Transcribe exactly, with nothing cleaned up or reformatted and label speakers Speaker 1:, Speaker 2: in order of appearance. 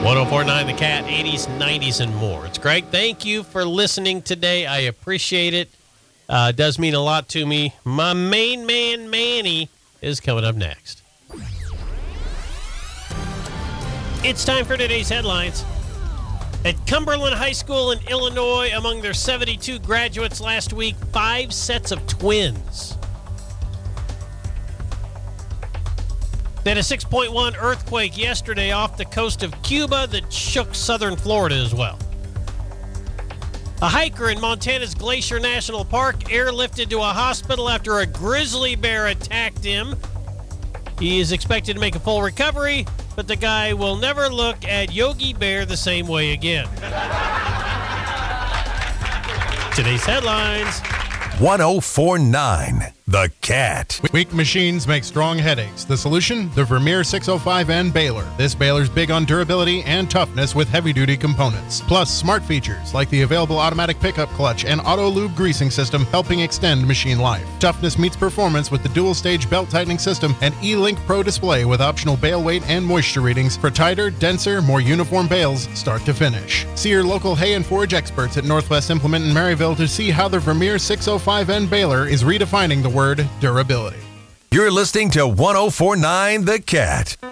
Speaker 1: one oh four point nine The Cat, eighties, nineties, and more. It's Greg. Thank you for listening today. I appreciate it. Uh, it does mean a lot to me. My main man, Manny, is coming up next. It's time for today's headlines. At Cumberland High School in Illinois, among their seventy-two graduates last week, five sets of twins. They had a six point one earthquake yesterday off the coast of Cuba that shook southern Florida as well. A hiker in Montana's Glacier National Park airlifted to a hospital after a grizzly bear attacked him. He is expected to make a full recovery, but the guy will never look at Yogi Bear the same way again. Today's headlines.
Speaker 2: one oh four point nine The Cat.
Speaker 3: Weak machines make strong headaches. The solution? The Vermeer six oh five N baler. This baler's big on durability and toughness with heavy-duty components. Plus, smart features like the available automatic pickup clutch and auto-lube greasing system helping extend machine life. Toughness meets performance with the dual-stage belt-tightening system and E-Link Pro display with optional bale weight and moisture readings for tighter, denser, more uniform bales start to finish. See your local hay and forage experts at Northwest Implement in Maryville to see how the Vermeer six oh five N baler is redefining the word durability.
Speaker 2: You're listening to one oh four point nine The Cat.